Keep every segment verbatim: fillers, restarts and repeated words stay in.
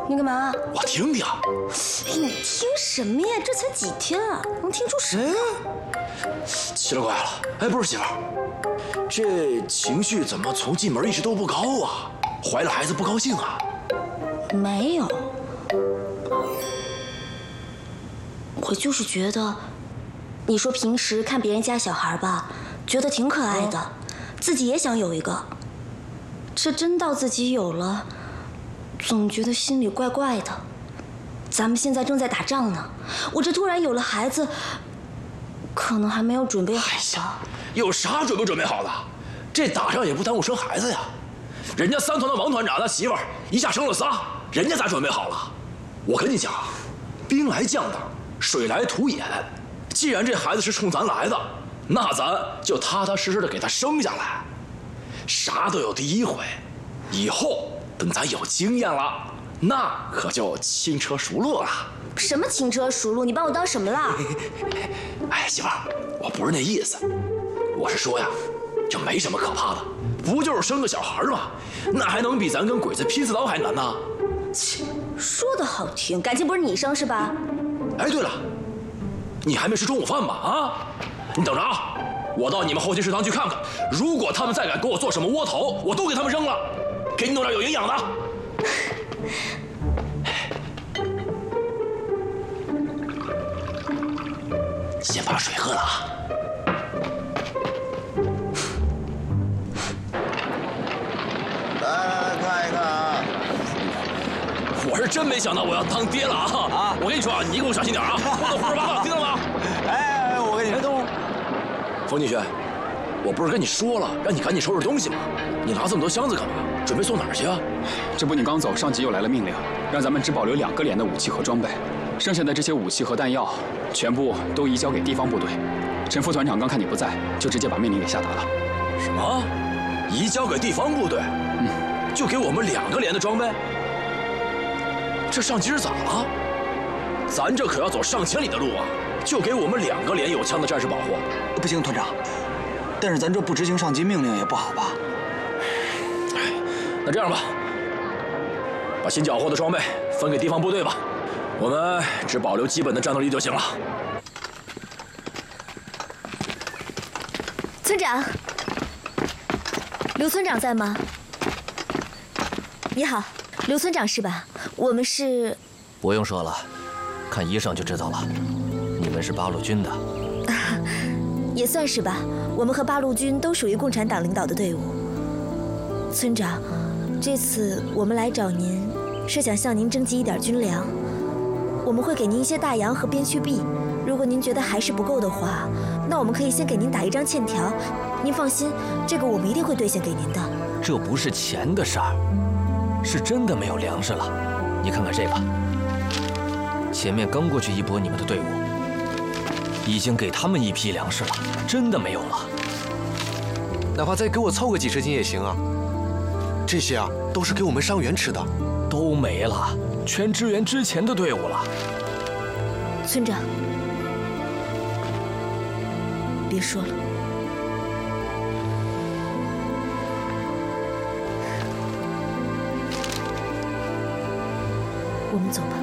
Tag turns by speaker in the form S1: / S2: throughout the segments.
S1: 你干嘛？
S2: 我听听。
S1: 哎，你听什么呀？这才几天啊，能听出什么？
S2: 奇了怪了，哎，不是媳妇儿，这情绪怎么从进门一直都不高啊？怀了孩子不高兴啊？
S1: 没有，我就是觉得，你说平时看别人家小孩吧，觉得挺可爱的，自己也想有一个。这真到自己有了，总觉得心里怪怪的。咱们现在正在打仗呢，我这突然有了孩子，可能还没有准备好吧？
S2: 有啥准不准备好的？这打仗也不耽误生孩子呀。人家三团的王团长那媳妇儿一下生了仨，人家咋准备好了？我跟你讲啊，兵来将挡，水来土掩。既然这孩子是冲咱来的，那咱就踏踏实实的给他生下来。啥都有第一回，以后等咱有经验了，那可就轻车熟路了。
S1: 什么轻车熟路？你把我当什么了？
S2: 哎，媳妇儿，我不是那意思，我是说呀，就没什么可怕的，不就是生个小孩吗？那还能比咱跟鬼子拼刺刀还难呢？
S1: 切，说的好听，感情不是你生是吧？
S2: 哎，对了，你还没吃中午饭吧？啊，你等着啊！我到你们后勤食堂去看看，如果他们再敢给我做什么窝头，我都给他们扔了，给你弄点有营养的。先把水喝了啊！
S3: 来来来，看一看啊！
S2: 我是真没想到我要当爹了啊！啊！我跟你说啊，你给我小心点啊，不能胡说八道，听到吗？
S3: 哎，我跟你说，
S2: 冯继轩，我不是跟你说了，让你赶紧收拾东西吗？你拿这么多箱子干嘛？准备送哪儿去啊？
S4: 这不你刚走，上级又来了命令，让咱们只保留两个连的武器和装备，剩下的这些武器和弹药，全部都移交给地方部队。陈副团长刚看你不在，就直接把命令给下达了。
S2: 什么？移交给地方部队？嗯，就给我们两个连的装备？这上级是咋了？咱这可要走上千里的路啊！就给我们两个连有枪的战士保护？
S3: 不行，团长，但是咱这不执行上级命令也不好吧？
S2: 哎，那这样吧，把新缴获的装备分给地方部队吧，我们只保留基本的战斗力就行了。
S5: 村长，刘村长在吗？你好，刘村长是吧？我们是……
S6: 不用说了，看衣裳就知道了，你们是八路军的。
S5: 啊，也算是吧。我们和八路军都属于共产党领导的队伍。村长，这次我们来找您，是想向您征集一点军粮。我们会给您一些大洋和边区币，如果您觉得还是不够的话，那我们可以先给您打一张欠条。您放心，这个我们一定会兑现给您的。
S6: 这不是钱的事儿，是真的没有粮食了。你看看这个，前面刚过去一波你们的队伍，已经给他们一批粮食了，真的没有了。
S7: 哪怕再给我凑个几十斤也行啊。这些啊，都是给我们伤员吃的。
S6: 都没了，全支援之前的队伍了。
S5: 村长，别说了。我们走吧。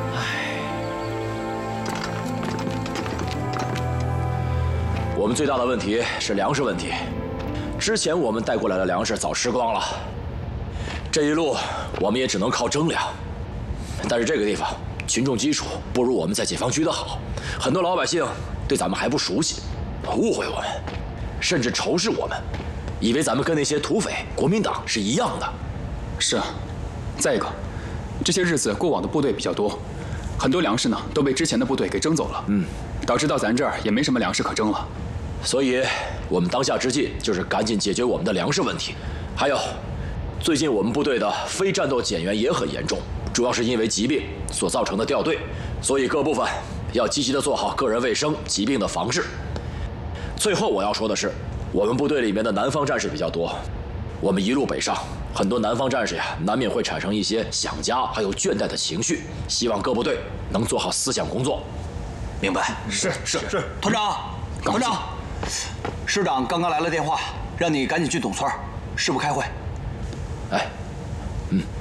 S2: 我们最大的问题是粮食问题，之前我们带过来的粮食早吃光了，这一路我们也只能靠征粮。但是这个地方群众基础不如我们在解放区的好，很多老百姓对咱们还不熟悉，误会我们，甚至仇视我们，以为咱们跟那些土匪、国民党是一样的。
S4: 是啊，再一个，这些日子过往的部队比较多，很多粮食呢都被之前的部队给征走了，嗯，导致到咱这儿也没什么粮食可征了。
S2: 所以，我们当下之计就是赶紧解决我们的粮食问题。还有，最近我们部队的非战斗减员也很严重，主要是因为疾病所造成的掉队，所以各部分要积极的做好个人卫生、疾病的防治。最后我要说的是，我们部队里面的南方战士比较多，我们一路北上，很多南方战士呀，难免会产生一些想家还有倦怠的情绪，希望各部队能做好思想工作。
S3: 明白？
S4: 是是是，
S3: 团长，团长，师长刚刚来了电话，让你赶紧去董村，师部开会。
S2: 哎，嗯。